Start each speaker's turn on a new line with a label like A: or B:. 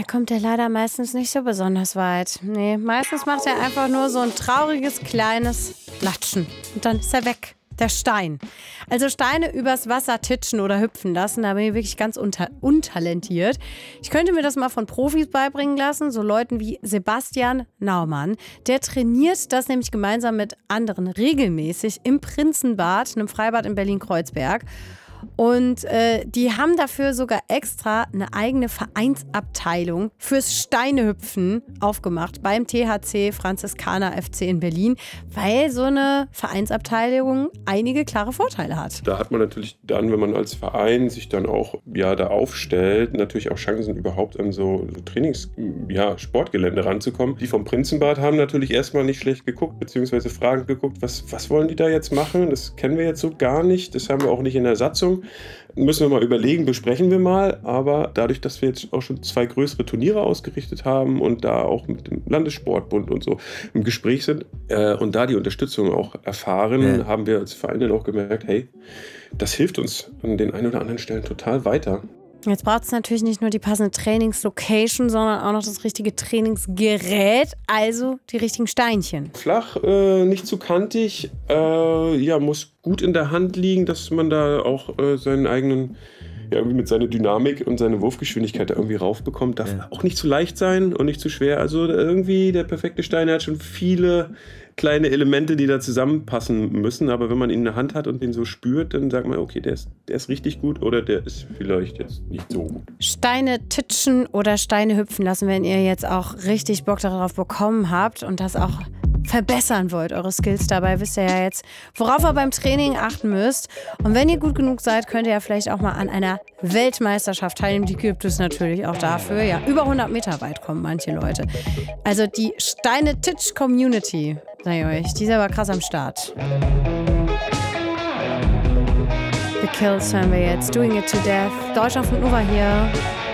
A: kommt er leider meistens nicht so besonders weit. Nee, meistens macht er einfach nur so ein trauriges, kleines Latschen. Und dann ist er weg. Der Stein. Also Steine übers Wasser titschen oder hüpfen lassen, da bin ich wirklich ganz untalentiert. Ich könnte mir das mal von Profis beibringen lassen, so Leuten wie Sebastian Naumann. Der trainiert das nämlich gemeinsam mit anderen regelmäßig im Prinzenbad, einem Freibad in Berlin-Kreuzberg. Und die haben dafür sogar extra eine eigene Vereinsabteilung fürs Steinehüpfen aufgemacht beim THC Franziskaner FC in Berlin, weil so eine Vereinsabteilung einige klare Vorteile hat.
B: Da hat man natürlich dann, wenn man als Verein sich dann auch da aufstellt, natürlich auch Chancen, überhaupt an so Sportgelände ranzukommen. Die vom Prinzenbad haben natürlich erstmal nicht schlecht geguckt, beziehungsweise fragend geguckt, was wollen die da jetzt machen? Das kennen wir jetzt so gar nicht, das haben wir auch nicht in der Satzung. Müssen wir mal überlegen, besprechen wir mal. Aber dadurch, dass wir jetzt auch schon 2 größere Turniere ausgerichtet haben und da auch mit dem Landessportbund und so im Gespräch sind und da die Unterstützung auch erfahren, haben wir als Verein dann auch gemerkt, hey, das hilft uns an den ein oder anderen Stellen total weiter.
A: Jetzt braucht es natürlich nicht nur die passende Trainingslocation, sondern auch noch das richtige Trainingsgerät, also die richtigen Steinchen.
B: Flach, nicht zu kantig, muss gut in der Hand liegen, dass man da auch seinen eigenen, irgendwie mit seiner Dynamik und seiner Wurfgeschwindigkeit da irgendwie raufbekommt. Darf auch nicht zu leicht sein und nicht zu schwer. Also irgendwie der perfekte Stein hat schon viele kleine Elemente, die da zusammenpassen müssen. Aber wenn man ihn in der Hand hat und den so spürt, dann sagt man, okay, der ist richtig gut oder der ist vielleicht jetzt nicht so gut.
A: Steine titschen oder Steine hüpfen lassen, wenn ihr jetzt auch richtig Bock darauf bekommen habt und das auch verbessern wollt, eure Skills dabei, wisst ihr ja jetzt, worauf ihr beim Training achten müsst. Und wenn ihr gut genug seid, könnt ihr ja vielleicht auch mal an einer Weltmeisterschaft teilnehmen. Die gibt es natürlich auch dafür. Ja, über 100 Meter weit kommen manche Leute. Also die Steine-Titch-Community, sag ich euch, die ist aber krass am Start. The Kills hören wir jetzt. Doing It to Death. Deutschland von Nova hier.